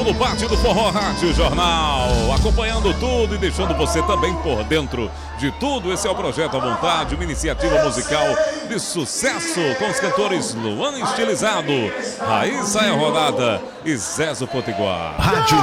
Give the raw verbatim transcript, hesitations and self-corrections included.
pelo Pátio do Forró Rádio Jornal, acompanhando tudo e deixando você também por dentro de tudo. Esse é o Projeto à Vontade, uma iniciativa musical de sucesso com os cantores Luan Estilizado, Raíssa é Rodada e Zezo Potiguar. Rádio